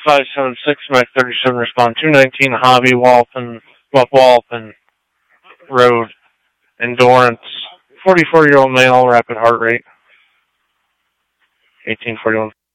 576, Mac 37, respond 219, Hobby, Walpin Road, Endurance, 44-year-old male, rapid heart rate, 1841.